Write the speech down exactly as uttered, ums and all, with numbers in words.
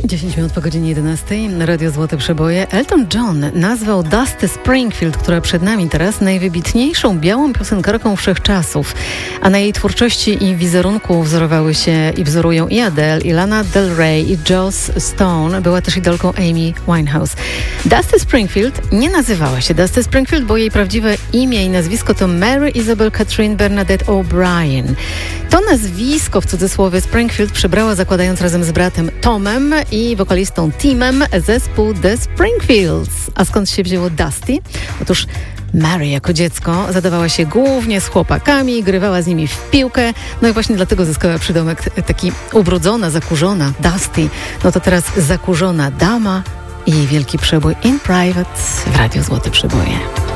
dziesięć minut po godzinie jedenastej, Radio Złote Przeboje. Elton John nazwał Dusty Springfield, która przed nami teraz, najwybitniejszą białą piosenkarką wszechczasów. A na jej twórczości i wizerunku wzorowały się i wzorują i Adele, i Lana Del Rey, i Joss Stone. Była też idolką Amy Winehouse. Dusty Springfield nie nazywała się Dusty Springfield, bo jej prawdziwe imię i nazwisko to Mary Isabel Catherine Bernadette O'Brien. To nazwisko, w cudzysłowie Springfield, przybrała zakładając razem z bratem Tomem i wokalistą Timem zespół The Springfields. A skąd się wzięło Dusty? Otóż Mary jako dziecko zadawała się głównie z chłopakami, grywała z nimi w piłkę, no i właśnie dlatego zyskała przydomek taki ubrudzona, zakurzona, Dusty. No to teraz zakurzona dama i jej wielki przebój In Private w Radio Złote Przeboje.